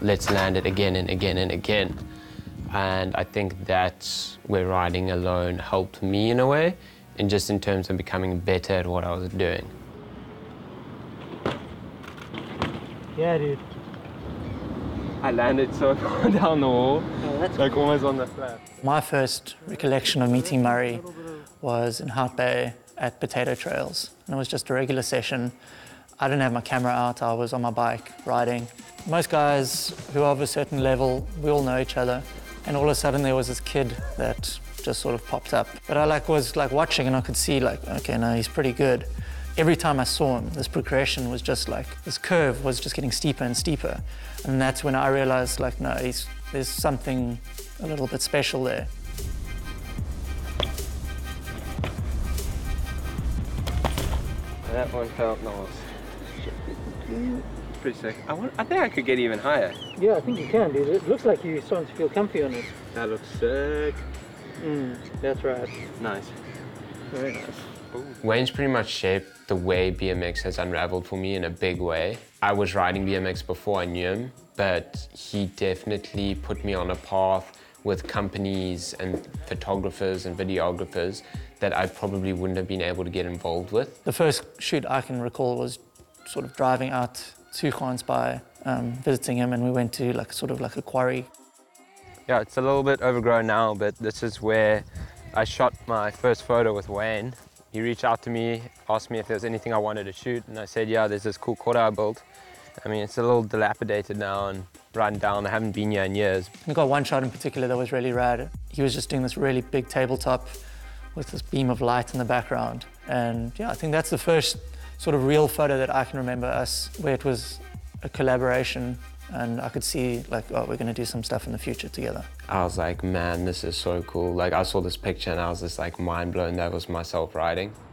let's land it again and again and again. And I think that's where riding alone helped me in a way, and just in terms of becoming better at what I was doing. Yeah, dude. I landed so far down the wall, like almost on the flat. My first recollection of meeting Murray was in Hout Bay at Potato Trails. And it was just a regular session. I didn't have my camera out, I was on my bike riding. Most guys who are of a certain level, we all know each other. And all of a sudden there was this kid that just sort of popped up. But I was watching and I could see okay, no, he's pretty good. Every time I saw him, this progression was just this curve was just getting steeper and steeper. And that's when I realized no, there's something a little bit special there. That one felt nice. Pretty sick. I think I could get even higher. Yeah, I think you can, dude. It looks like you're starting to feel comfy on it. That looks sick. That's right. Nice. Very nice. Ooh. Wayne's pretty much shaped the way BMX has unraveled for me in a big way. I was riding BMX before I knew him, but he definitely put me on a path with companies and photographers and videographers that I probably wouldn't have been able to get involved with. The first shoot I can recall was sort of driving out to Gansbaai, visiting him, and we went to a quarry. Yeah, it's a little bit overgrown now, but this is where I shot my first photo with Wayne. He reached out to me, asked me if there was anything I wanted to shoot, and I said, yeah, there's this cool quad I built. I mean, it's a little dilapidated now and run down. I haven't been here in years. I got one shot in particular that was really rad. He was just doing this really big tabletop with this beam of light in the background. And yeah, I think that's the first sort of real photo that I can remember us, where it was a collaboration and I could see oh, we're gonna do some stuff in the future together. I was like, man, this is so cool. I saw this picture and I was just mind blown that was myself riding.